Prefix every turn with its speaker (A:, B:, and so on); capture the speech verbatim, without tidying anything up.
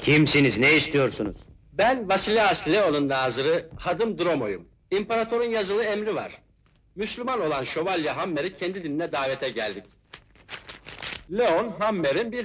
A: Kimsiniz, ne istiyorsunuz?
B: Ben Vasilias Leon'un nazırı, adım Dromo'yum. İmparatorun yazılı emri var. Müslüman olan şövalye Hammer'i kendi dinine davete geldik. Leon, Hammer'in bir